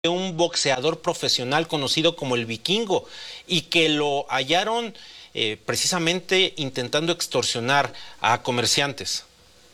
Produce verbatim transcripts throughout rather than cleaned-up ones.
un boxeador profesional conocido como el Vikingo y que lo hallaron eh, precisamente intentando extorsionar a comerciantes.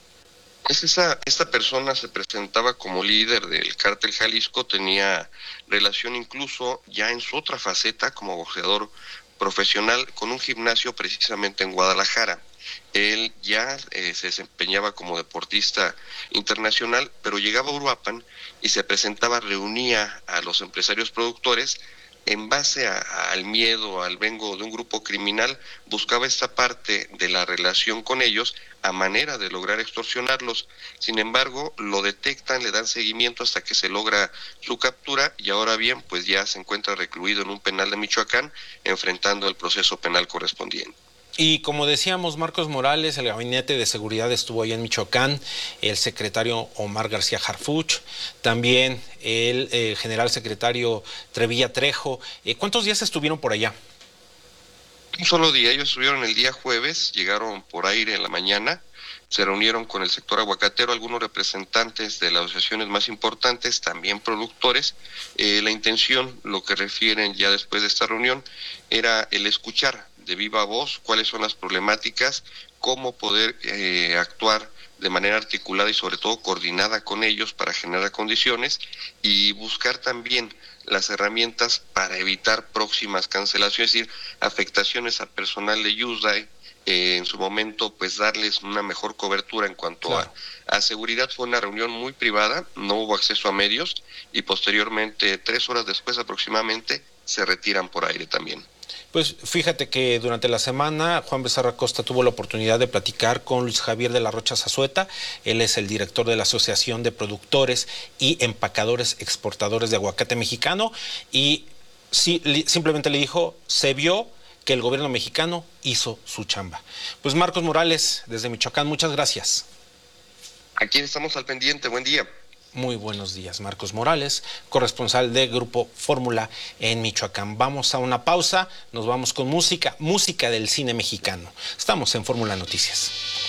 Es esa, esta persona se presentaba como líder del cártel Jalisco, tenía relación incluso ya en su otra faceta como boxeador profesional con un gimnasio precisamente en Guadalajara. Él ya eh, se desempeñaba como deportista internacional, pero llegaba a Uruapan y se presentaba, reunía a los empresarios productores en base a, a, al miedo, al vengo de un grupo criminal, buscaba esta parte de la relación con ellos a manera de lograr extorsionarlos. Sin embargo, lo detectan, le dan seguimiento hasta que se logra su captura y ahora bien, pues ya se encuentra recluido en un penal de Michoacán, enfrentando el proceso penal correspondiente. Y como decíamos, Marcos Morales, el Gabinete de Seguridad estuvo allá en Michoacán, el secretario Omar García Harfuch, también el eh, general secretario Trevilla Trejo. Eh, ¿Cuántos días estuvieron por allá? Un solo día, ellos estuvieron el día jueves, llegaron por aire en la mañana, se reunieron con el sector aguacatero, algunos representantes de las asociaciones más importantes, también productores. Eh, la intención, lo que refieren ya después de esta reunión, era el escuchar de viva voz cuáles son las problemáticas, cómo poder eh, actuar de manera articulada y sobre todo coordinada con ellos para generar condiciones y buscar también las herramientas para evitar próximas cancelaciones, es decir, afectaciones a personal de Yusday, eh, en su momento pues darles una mejor cobertura en cuanto claro. a, a seguridad. Fue una reunión muy privada, no hubo acceso a medios y posteriormente, tres horas después aproximadamente, se retiran por aire también. Pues fíjate que durante la semana Juan Becerra Costa tuvo la oportunidad de platicar con Luis Javier de la Rocha Zazueta. Él es el director de la Asociación de Productores y Empacadores Exportadores de Aguacate Mexicano y sí, li, simplemente le dijo, se vio que el gobierno mexicano hizo su chamba. Pues Marcos Morales, desde Michoacán, muchas gracias. Aquí estamos al pendiente, buen día. Muy buenos días, Marcos Morales, corresponsal de Grupo Fórmula en Michoacán. Vamos a una pausa, nos vamos con música, música del cine mexicano. Estamos en Fórmula Noticias.